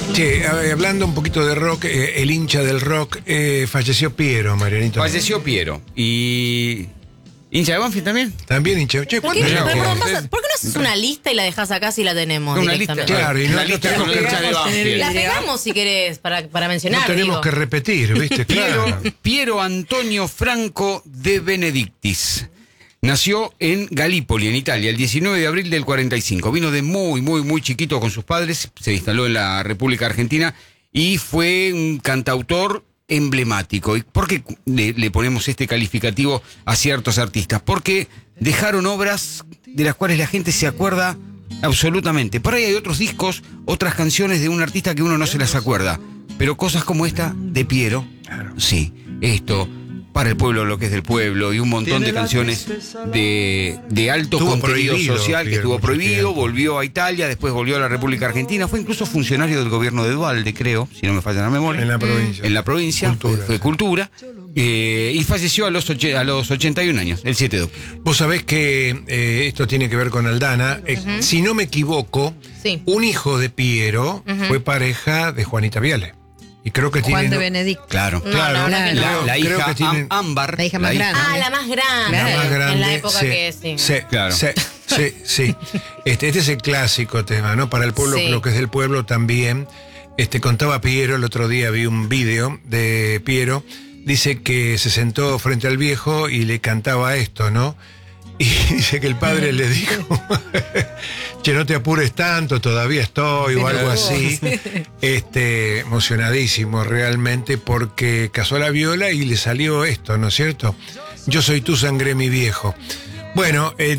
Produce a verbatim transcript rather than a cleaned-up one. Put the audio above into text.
Che, hablando un poquito de rock, eh, el hincha del rock, eh, falleció Piero, Marianito. Falleció Piero. Y... ¿hincha de Banfield también? También hincha. Che, ¿Por qué, ¿cuántos pero, años? perdón, pasa- ¿por qué no haces una lista y la dejas acá si la tenemos? Una lista, directamente? Claro, y no- una no lista tenemos con que- hincha de Banfield. La pegamos si querés para, para mencionar. No tenemos digo. que repetir, ¿viste? Piero, Claro. Piero Antonio Franco de Benedictis. Nació en Galípoli, en Italia, el diecinueve de abril del cuarenta y cinco. Vino de muy, muy, muy chiquito con sus padres, se instaló en la República Argentina y fue un cantautor emblemático. ¿Y por qué le, le ponemos este calificativo a ciertos artistas? Porque dejaron obras de las cuales la gente se acuerda absolutamente. Por ahí hay otros discos, otras canciones de un artista que uno no se las acuerda. Pero cosas como esta de Piero, sí, esto... Para el pueblo, lo que es del pueblo, y un montón de canciones de, de alto Estuvo contenido prohibido, social que Piero, estuvo mucho prohibido, tiempo. volvió a Italia, después volvió a la República Argentina, fue incluso funcionario del gobierno de Dualde, creo, si no me falla la memoria. En la provincia. En la provincia, Cultura, fue, fue sí. cultura, eh, y falleció a los, oche- a los ochenta y un años, el siete de octubre. Vos sabés que eh, esto tiene que ver con Aldana. Eh, Si no me equivoco, Sí. un hijo de Piero fue pareja de Juanita Viale. Y creo que Juan tiene... de Benedicto. Claro. No, Claro, la verdad que no. La, creo- la creo hija que tienen- Am- Ámbar. La hija más grande. Ah, la más grande. La más grande. En la época sí, que sí. Sí, Claro. sí, sí, sí. Este, este es el clásico tema, ¿no? Para el pueblo, Sí. lo que es del pueblo también. Este, contaba Piero, el otro día vi un vídeo de Piero, dice que se sentó frente al viejo y le cantaba esto, ¿no? Y dice que el padre le dijo, che, no te apures tanto, todavía estoy, o algo así. Este, emocionadísimo realmente, porque casó a la viola y le salió esto, ¿no es cierto? Yo soy tu sangre, mi viejo. Bueno, eh,